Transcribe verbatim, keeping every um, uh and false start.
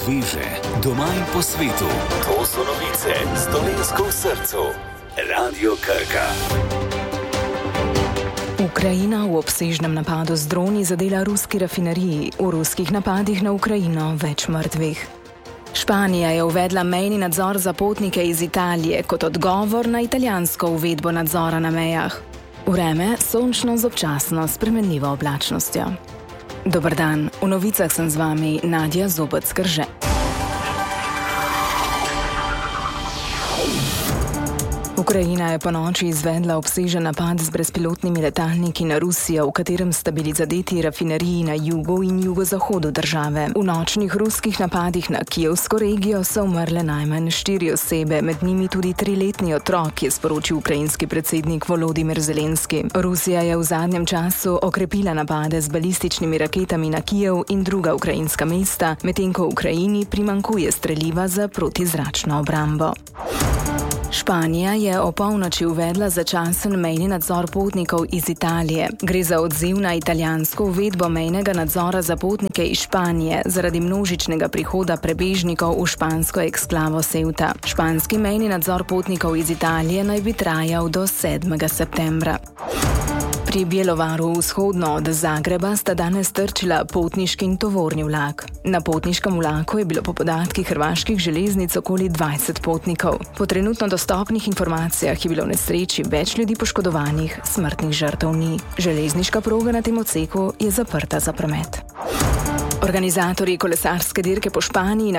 Sveže, doma in po svetu. To so novice s Dolenjsko v srcu. Radio Krka. Ukrajina v obsežnem napadu z droni zadela ruski rafineriji. V ruskih napadih na Ukrajino več mrtvih. Španija je uvedla mejni nadzor za potnike iz Italije kot odgovor na italijansko uvedbo nadzora na mejah. Vreme sončno z občasno spremenljivo oblačnostjo. Dober dan, v novicah sem z vami Nadja Zobec-Krže. Ukrajina je ponoči izvedla obsežen napad z brezpilotnimi letalniki na Rusijo, v katerem sta bili zadeti rafineriji na jugu in jugozahodu države. V nočnih ruskih napadih na kijevsko regijo so umrle najmanj štiri osebe, med njimi tudi triletni otrok, je sporočil ukrajinski predsednik Volodimir Zelenski. Rusija je v zadnjem času okrepila napade z balističnimi raketami na Kijev in druga ukrajinska mesta, medtem ko Ukrajini primanjkuje streliva za protizračno obrambo. Španija je opolnoči uvedla začasen mejni nadzor potnikov iz Italije. Gre za odziv na italijansko uvedbo mejnega nadzora za potnike iz Španije zaradi množičnega prihoda prebežnikov v špansko eksklavo Ceuta. Španski mejni nadzor potnikov iz Italije naj bi trajal do sedmega septembra. Pri Bjelovaru vzhodno od Zagreba sta danes trčila potniški in tovorni vlak. Na potniškem vlaku je bilo po podatkih hrvaških železnic okoli dvajset potnikov. Po trenutno dostopnih informacijah je bilo v nesreči več ljudi poškodovanih, smrtnih žrtev ni. Železniška proga na tem odseku je zaprta za promet. Organizatorji kolesarske dirke po Španiji